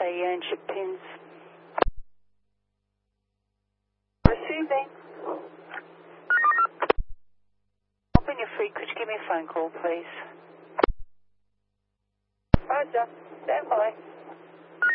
say you earned your pins. Receiving. When you're free, could you give me a phone call, please? Roger. Stand by.